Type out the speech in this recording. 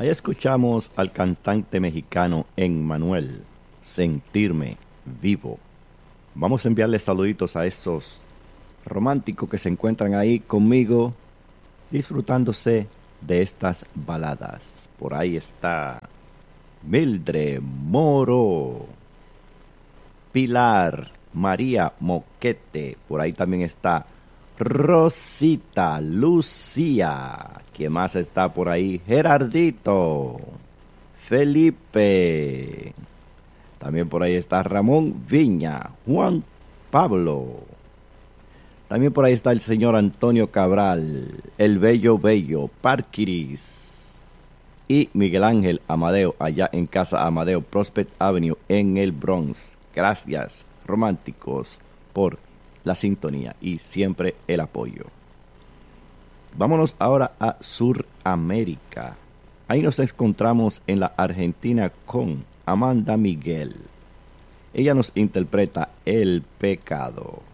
Ahí escuchamos al cantante mexicano Emmanuel, Sentirme Vivo. Vamos a enviarle saluditos a esos románticos que se encuentran ahí conmigo, disfrutándose de estas baladas. Por ahí está Mildred Moro, Pilar María Moquete, por ahí también está Rosita Lucía, ¿quién más está por ahí? Gerardito, Felipe, también por ahí está Ramón Viña, Juan Pablo, también por ahí está el señor Antonio Cabral, el Bello Parquiris y Miguel Ángel Amadeo allá en Casa Amadeo Prospect Avenue en el Bronx. Gracias, románticos, por la sintonía y siempre el apoyo. Vámonos ahora a Suramérica. Ahí nos encontramos en la Argentina con Amanda Miguel. Ella nos interpreta El Pecado.